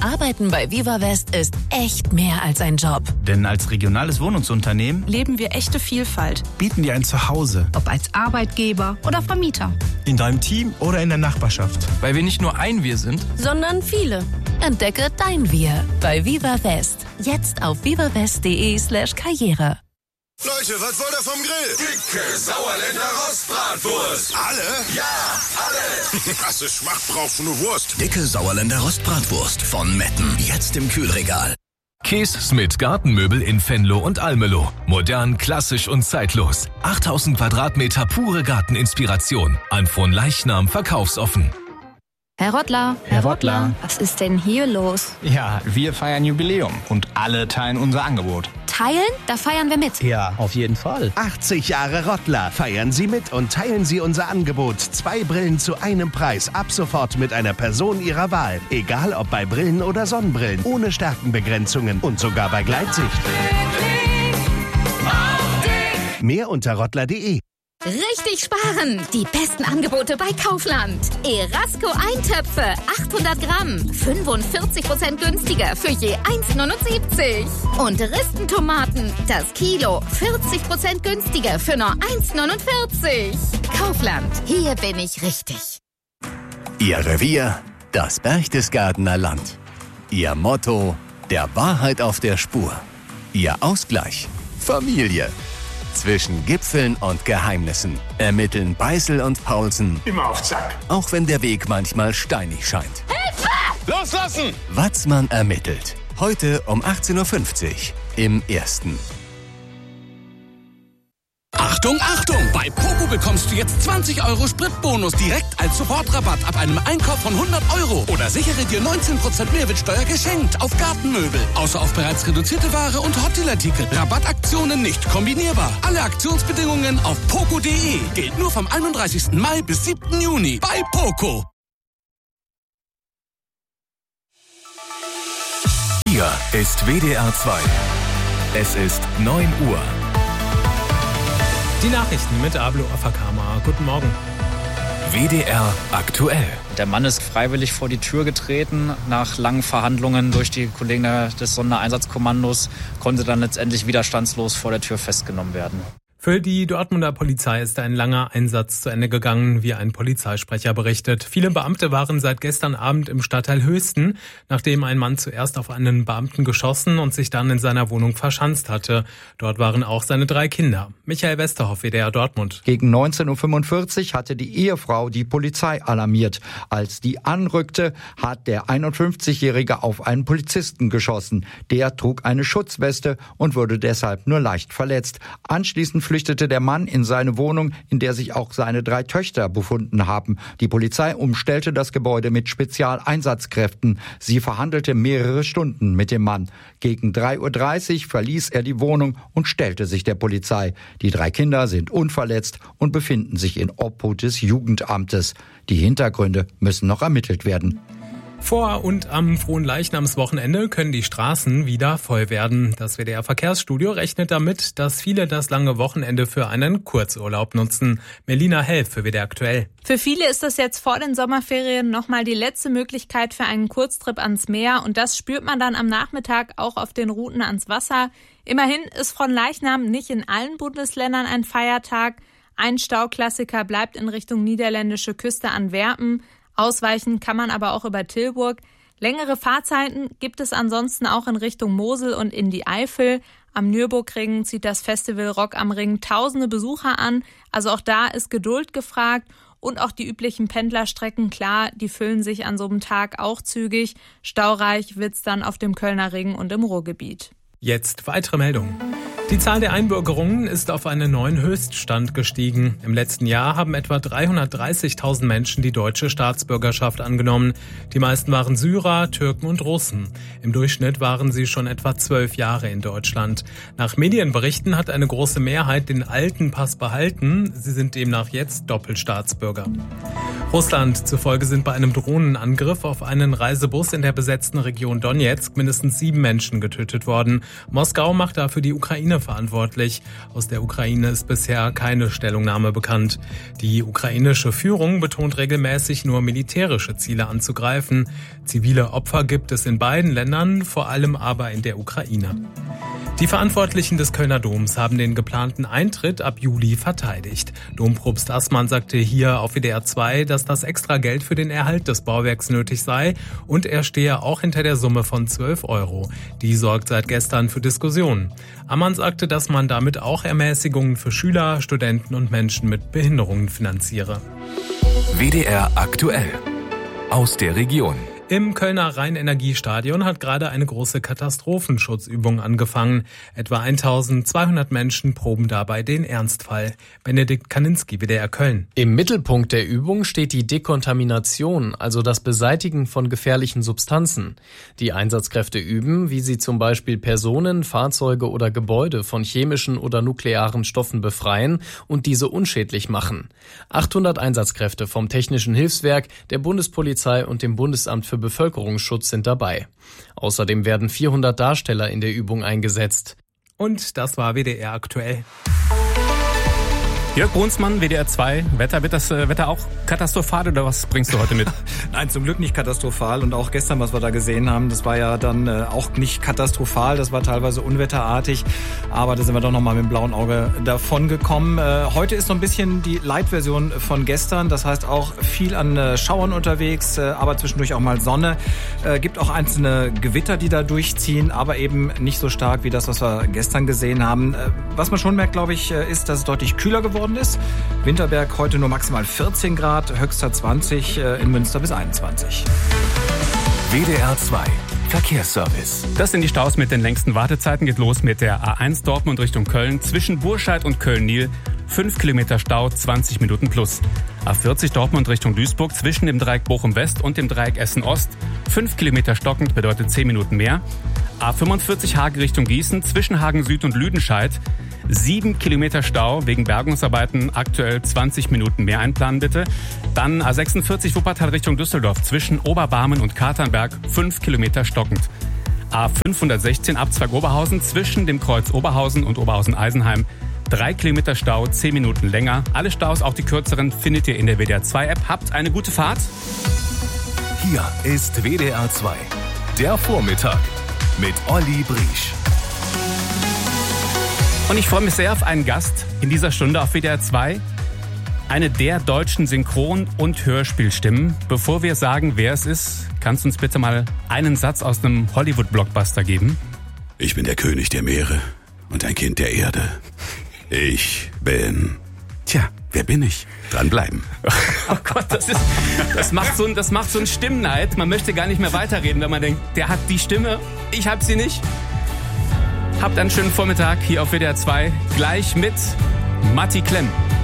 Arbeiten bei Viva West ist echt mehr als ein Job. Denn als regionales Wohnungsunternehmen leben wir echte Vielfalt. Bieten dir ein Zuhause. Ob als Arbeitgeber oder Vermieter. In deinem Team oder in der Nachbarschaft. Weil wir nicht nur ein Wir sind, sondern viele. Entdecke dein Wir bei Viva West. Jetzt auf vivawest.de/Karriere. Leute, was wollt ihr vom Grill? Dicke Sauerländer Rostbratwurst. Alle? Ja, alle. Krasse Schmacht brauchst du nur Wurst. Dicke Sauerländer Rostbratwurst von Metten. Jetzt im Kühlregal. Kees Smith Gartenmöbel in Venlo und Almelo. Modern, klassisch und zeitlos. 8000 Quadratmeter pure Garteninspiration. An Fronleichnam verkaufsoffen. Herr Rottler. Herr Rottler. Was ist denn hier los? Ja, wir feiern Jubiläum und alle teilen unser Angebot. Teilen? Da feiern wir mit. Ja, auf jeden Fall. 80 Jahre Rottler. Feiern Sie mit und teilen Sie unser Angebot. 2 Brillen zu einem Preis. Ab sofort mit einer Person Ihrer Wahl. Egal ob bei Brillen oder Sonnenbrillen. Ohne Stärkenbegrenzungen und sogar bei Gleitsicht. Mehr unter rottler.de. Richtig sparen! Die besten Angebote bei Kaufland. Erasco Eintöpfe, 800 Gramm, 45% günstiger für je 1,79. Und Ristentomaten, das Kilo, 40% günstiger für nur 1,49. Kaufland, hier bin ich richtig. Ihr Revier, das Berchtesgadener Land. Ihr Motto, der Wahrheit auf der Spur. Ihr Ausgleich, Familie. Zwischen Gipfeln und Geheimnissen ermitteln Beißel und Paulsen. Immer auf Zack. Auch wenn der Weg manchmal steinig scheint. Hilfe! Loslassen! Watzmann ermittelt. Heute um 18.50 Uhr im Ersten. Achtung, Achtung! Bei Poco bekommst du jetzt 20 € Spritbonus direkt als Sofortrabatt ab einem Einkauf von 100 €. Oder sichere dir 19% Mehrwertsteuer geschenkt auf Gartenmöbel. Außer auf bereits reduzierte Ware und Hotelartikel. Rabattaktionen nicht kombinierbar. Alle Aktionsbedingungen auf poco.de. Gilt nur vom 31. Mai bis 7. Juni bei Poco. Hier ist WDR 2. Es ist 9 Uhr. Die Nachrichten mit Ablo Afakama. Guten Morgen. WDR aktuell. Der Mann ist freiwillig vor die Tür getreten. Nach langen Verhandlungen durch die Kollegen des Sondereinsatzkommandos konnte dann letztendlich widerstandslos vor der Tür festgenommen werden. Für die Dortmunder Polizei ist ein langer Einsatz zu Ende gegangen, wie ein Polizeisprecher berichtet. Viele Beamte waren seit gestern Abend im Stadtteil Höchsten, nachdem ein Mann zuerst auf einen Beamten geschossen und sich dann in seiner Wohnung verschanzt hatte. Dort waren auch seine 3 Kinder. Michael Westerhoff, WDR Dortmund. Gegen 19.45 Uhr hatte die Ehefrau die Polizei alarmiert. Als die anrückte, hat der 51-Jährige auf einen Polizisten geschossen. Der trug eine Schutzweste und wurde deshalb nur leicht verletzt. Anschließend flüchtete der Mann in seine Wohnung, in der sich auch seine 3 Töchter befunden haben. Die Polizei umstellte das Gebäude mit Spezialeinsatzkräften. Sie verhandelte mehrere Stunden mit dem Mann. Gegen 3.30 Uhr verließ er die Wohnung und stellte sich der Polizei. Die 3 Kinder sind unverletzt und befinden sich in Obhut des Jugendamtes. Die Hintergründe müssen noch ermittelt werden. Vor und am Fronleichnamswochenende können die Straßen wieder voll werden. Das WDR-Verkehrsstudio rechnet damit, dass viele das lange Wochenende für einen Kurzurlaub nutzen. Melina Hell für WDR aktuell. Für viele ist das jetzt vor den Sommerferien nochmal die letzte Möglichkeit für einen Kurztrip ans Meer. Und das spürt man dann am Nachmittag auch auf den Routen ans Wasser. Immerhin ist Fronleichnam nicht in allen Bundesländern ein Feiertag. Ein Stauklassiker bleibt in Richtung niederländische Küste Antwerpen. Ausweichen kann man aber auch über Tilburg. Längere Fahrzeiten gibt es ansonsten auch in Richtung Mosel und in die Eifel. Am Nürburgring zieht das Festival Rock am Ring tausende Besucher an. Also auch da ist Geduld gefragt. Und auch die üblichen Pendlerstrecken, klar, die füllen sich an so einem Tag auch zügig. Staureich wird's dann auf dem Kölner Ring und im Ruhrgebiet. Jetzt weitere Meldungen. Die Zahl der Einbürgerungen ist auf einen neuen Höchststand gestiegen. Im letzten Jahr haben etwa 330.000 Menschen die deutsche Staatsbürgerschaft angenommen. Die meisten waren Syrer, Türken und Russen. Im Durchschnitt waren sie schon etwa 12 Jahre in Deutschland. Nach Medienberichten hat eine große Mehrheit den alten Pass behalten. Sie sind demnach jetzt Doppelstaatsbürger. Russland zufolge sind bei einem Drohnenangriff auf einen Reisebus in der besetzten Region Donezk mindestens 7 Menschen getötet worden. Moskau macht dafür die Ukraine verantwortlich. Aus der Ukraine ist bisher keine Stellungnahme bekannt. Die ukrainische Führung betont regelmäßig, nur militärische Ziele anzugreifen. Zivile Opfer gibt es in beiden Ländern, vor allem aber in der Ukraine. Die Verantwortlichen des Kölner Doms haben den geplanten Eintritt ab Juli verteidigt. Dompropst Assmann sagte hier auf WDR 2, dass das extra Geld für den Erhalt des Bauwerks nötig sei und er stehe auch hinter der Summe von 12 €. Die sorgt seit gestern für Diskussionen. Ammann sagte, dass man damit auch Ermäßigungen für Schüler, Studenten und Menschen mit Behinderungen finanziere. WDR aktuell aus der Region. Im Kölner Rheinenergiestadion hat gerade eine große Katastrophenschutzübung angefangen. Etwa 1200 Menschen proben dabei den Ernstfall. Benedikt Kaninski, WDR Köln. Im Mittelpunkt der Übung steht die Dekontamination, also das Beseitigen von gefährlichen Substanzen. Die Einsatzkräfte üben, wie sie zum Beispiel Personen, Fahrzeuge oder Gebäude von chemischen oder nuklearen Stoffen befreien und diese unschädlich machen. 800 Einsatzkräfte vom Technischen Hilfswerk, der Bundespolizei und dem Bundesamt für Bevölkerungsschutz sind dabei. Außerdem werden 400 Darsteller in der Übung eingesetzt. Und das war WDR aktuell. Jörg Brunsmann, WDR 2. Wird das Wetter auch katastrophal oder was bringst du heute mit? Nein, zum Glück nicht katastrophal. Und auch gestern, was wir da gesehen haben, das war ja dann auch nicht katastrophal. Das war teilweise unwetterartig. Aber da sind wir doch nochmal mit dem blauen Auge davon gekommen. Heute ist so ein bisschen die Light-Version von gestern. Das heißt auch viel an Schauern unterwegs, aber zwischendurch auch mal Sonne. Gibt auch einzelne Gewitter, die da durchziehen, aber eben nicht so stark wie das, was wir gestern gesehen haben. Was man schon merkt, glaube ich, ist, dass es deutlich kühler geworden ist. Winterberg heute nur maximal 14 Grad, höchster 20, in Münster bis 21. WDR 2 Verkehrsservice. Das sind die Staus mit den längsten Wartezeiten. Geht los mit der A1 Dortmund Richtung Köln. Zwischen Burscheid und Köln-Nil 5 Kilometer Stau, 20 Minuten plus. A40 Dortmund Richtung Duisburg zwischen dem Dreieck Bochum West und dem Dreieck Essen Ost. 5 Kilometer stockend bedeutet 10 Minuten mehr. A45 Hagen Richtung Gießen zwischen Hagen Süd und Lüdenscheid. 7 Kilometer Stau wegen Bergungsarbeiten, aktuell 20 Minuten mehr einplanen bitte. Dann A46 Wuppertal Richtung Düsseldorf zwischen Oberbarmen und Katernberg, 5 Kilometer stockend. A516 Abzweig Oberhausen zwischen dem Kreuz Oberhausen und Oberhausen-Eisenheim, 3 Kilometer Stau, 10 Minuten länger. Alle Staus, auch die kürzeren, findet ihr in der WDR 2 App. Habt eine gute Fahrt. Hier ist WDR 2, der Vormittag mit Olli Briesch. Und ich freue mich sehr auf einen Gast in dieser Stunde auf WDR 2. Eine der deutschen Synchron- und Hörspielstimmen. Bevor wir sagen, wer es ist, kannst du uns bitte mal einen Satz aus einem Hollywood-Blockbuster geben? Ich bin der König der Meere und ein Kind der Erde. Ich bin... Tja, wer bin ich? Dranbleiben. Oh Gott, das macht so einen Stimmneid. Man möchte gar nicht mehr weiterreden, wenn man denkt, der hat die Stimme, ich hab sie nicht. Habt einen schönen Vormittag hier auf WDR 2. Gleich mit Matti Klemm.